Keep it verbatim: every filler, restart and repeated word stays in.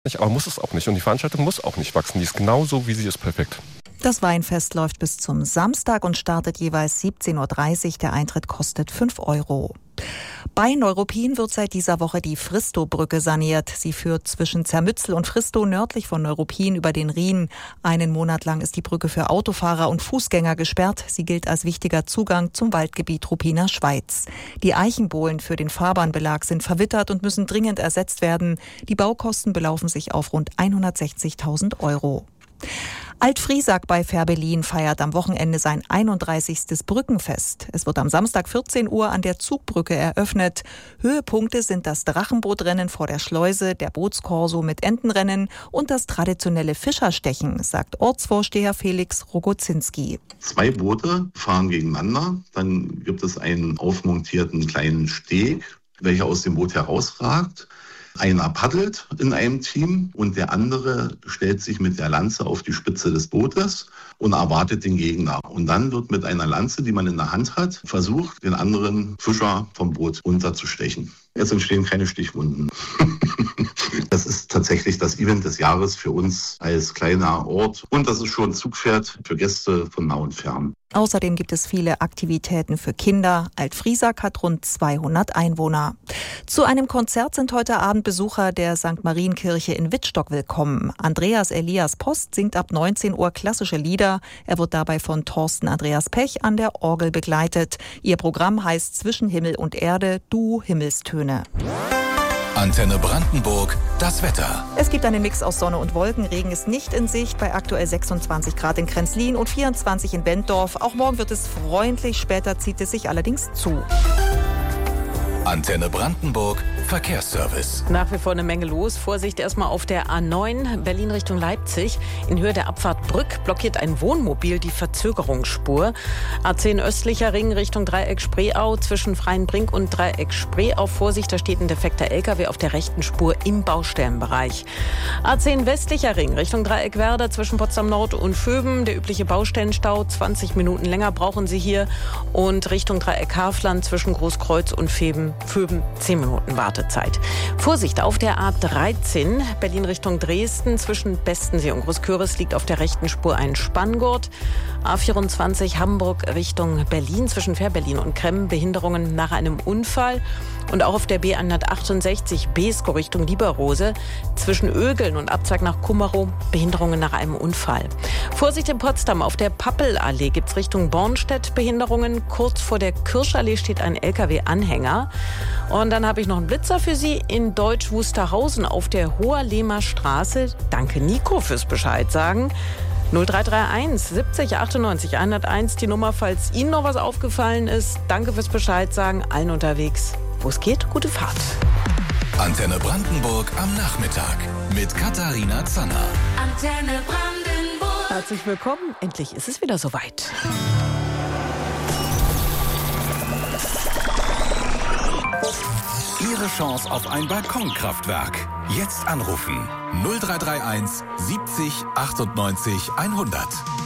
Aber muss es auch nicht. Und die Veranstaltung muss auch nicht wachsen. Die ist genauso, wie sie ist, perfekt. Das Weinfest läuft bis zum Samstag und startet jeweils siebzehn Uhr dreißig. Der Eintritt kostet fünf Euro. Bei Neuruppin wird seit dieser Woche die Fristow-Brücke saniert. Sie führt zwischen Zermützel und Fristow nördlich von Neuruppin über den Rhin. Einen Monat lang ist die Brücke für Autofahrer und Fußgänger gesperrt. Sie gilt als wichtiger Zugang zum Waldgebiet Ruppiner Schweiz. Die Eichenbohlen für den Fahrbahnbelag sind verwittert und müssen dringend ersetzt werden. Die Baukosten belaufen sich auf rund hundertsechzigtausend Euro. Alt-Friesack bei Fehrbellin feiert am Wochenende sein einunddreißigstes Brückenfest. Es wird am Samstag vierzehn Uhr an der Zugbrücke eröffnet. Höhepunkte sind das Drachenbootrennen vor der Schleuse, der Bootskorso mit Entenrennen und das traditionelle Fischerstechen, sagt Ortsvorsteher Felix Rogozinski. Zwei Boote fahren gegeneinander. Dann gibt es einen aufmontierten kleinen Steg, welcher aus dem Boot herausragt. Einer paddelt in einem Team und der andere stellt sich mit der Lanze auf die Spitze des Bootes und erwartet den Gegner. Und dann wird mit einer Lanze, die man in der Hand hat, versucht, den anderen Fischer vom Boot runterzustechen. Jetzt entstehen keine Stichwunden. Das ist tatsächlich das Event des Jahres für uns als kleiner Ort. Und das ist schon ein Zugpferd für Gäste von nah und fern. Außerdem gibt es viele Aktivitäten für Kinder. Alt-Friesack hat rund zweihundert Einwohner. Zu einem Konzert sind heute Abend Besucher der Sankt Marienkirche in Wittstock willkommen. Andreas Elias Post singt ab neunzehn Uhr klassische Lieder. Er wird dabei von Thorsten Andreas Pech an der Orgel begleitet. Ihr Programm heißt Zwischen Himmel und Erde, du Himmelstöne. Antenne Brandenburg, das Wetter. Es gibt einen Mix aus Sonne und Wolken. Regen ist nicht in Sicht bei aktuell sechsundzwanzig Grad in Kränzlin und vierundzwanzig in Benddorf. Auch morgen wird es freundlich, später zieht es sich allerdings zu. Antenne Brandenburg, Verkehrsservice. Nach wie vor eine Menge los. Vorsicht erstmal auf der A neun, Berlin Richtung Leipzig. In Höhe der Abfahrt Brück blockiert ein Wohnmobil die Verzögerungsspur. A zehn östlicher Ring Richtung Dreieck Spreeau zwischen Freienbrink und Dreieck Spreeau. Vorsicht, da steht ein defekter L K W auf der rechten Spur im Baustellenbereich. A zehn westlicher Ring Richtung Dreieck Werder zwischen Potsdam Nord und Vöben. Der übliche Baustellenstau, zwanzig Minuten länger brauchen Sie hier. Und Richtung Dreieck Hafland zwischen Großkreuz und Veben. Vöben, zehn Minuten Wartezeit. Vorsicht auf der A dreizehn, Berlin Richtung Dresden. Zwischen Bestensee und Großküritz liegt auf der rechten Spur ein Spanngurt. A vierundzwanzig Hamburg Richtung Berlin. Zwischen Fehrbellin und Kremm Behinderungen nach einem Unfall. Und auch auf der B hundertachtundsechzig Beeskow Richtung Lieberrose. Zwischen Ögeln und Abzweig nach Kummerow Behinderungen nach einem Unfall. Vorsicht in Potsdam, auf der Pappelallee gibt es Richtung Bornstedt Behinderungen. Kurz vor der Kirschallee steht ein L K W-Anhänger. Und dann habe ich noch einen Blitzer für Sie in Deutsch Wusterhausen auf der Hoherlehmer Straße. Danke Nico fürs Bescheid sagen. null drei drei eins siebzig achtundneunzig hunderteins, die Nummer, falls Ihnen noch was aufgefallen ist. Danke fürs Bescheid sagen, allen unterwegs. Wo es geht, gute Fahrt. Antenne Brandenburg am Nachmittag mit Katharina Zanner. Antenne Brandenburg. Herzlich willkommen, endlich ist es wieder soweit. Ihre Chance auf ein Balkonkraftwerk. Jetzt anrufen null drei drei eins siebzig achtundneunzig hundert.